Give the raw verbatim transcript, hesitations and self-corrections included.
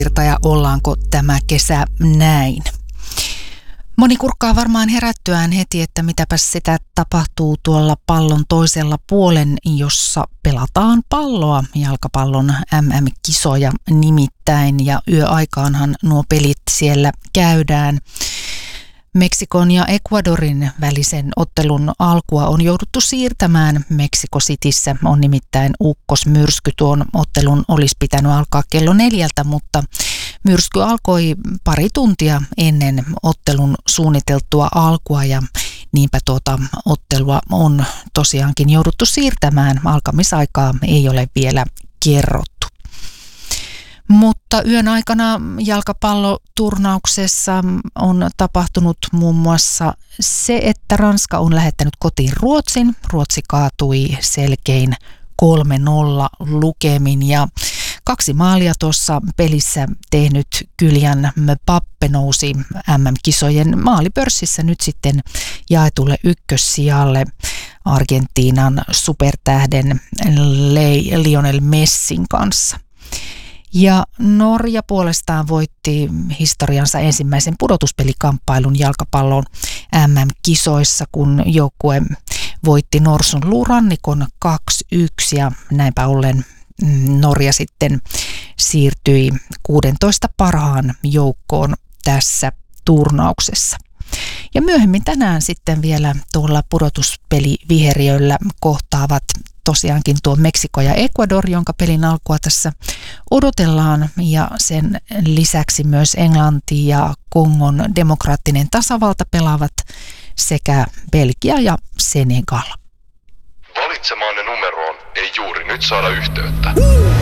ja ollaanko tämä kesä näin? Moni kurkkaa varmaan herättyään heti, että mitäpäs sitä tapahtuu tuolla pallon toisella puolen, jossa pelataan palloa, jalkapallon M M-kisoja nimittäin, ja yöaikaanhan nuo pelit siellä käydään. Meksikon ja Ecuadorin välisen ottelun alkua on jouduttu siirtämään. Meksiko Cityssä on nimittäin ukkosmyrsky. Tuon ottelun olisi pitänyt alkaa kello neljältä, mutta myrsky alkoi pari tuntia ennen ottelun suunniteltua alkua ja niinpä tuota ottelua on tosiaankin jouduttu siirtämään. Alkamisaikaa ei ole vielä kerrottu. Mutta yön aikana jalkapalloturnauksessa on tapahtunut muun muassa se, että Ranska on lähettänyt kotiin Ruotsin. Ruotsi kaatui selkein kolme nolla lukemin ja kaksi maalia tuossa pelissä tehnyt Kylian Mbappé nousi M M-kisojen maalipörssissä nyt sitten jaetulle ykkössijalle Argentiinan supertähden Lionel Messin kanssa. Ja Norja puolestaan voitti historiansa ensimmäisen pudotuspelikamppailun jalkapallon M M-kisoissa, kun joukkue voitti Norsun luurannikon kaksi yksi ja näinpä ollen Norja sitten siirtyi kuudentoista parhaan joukkoon tässä turnauksessa. Ja myöhemmin tänään sitten vielä tuolla pudotuspeliviheriöllä kohtaavat tosiaankin tuo Meksiko ja Ecuador, jonka pelin alkua tässä odotellaan, ja sen lisäksi myös Englanti ja Kongon demokraattinen tasavalta pelaavat sekä Belgia ja Senegal. Valitsemaanne numeroon ei juuri nyt saada yhteyttä.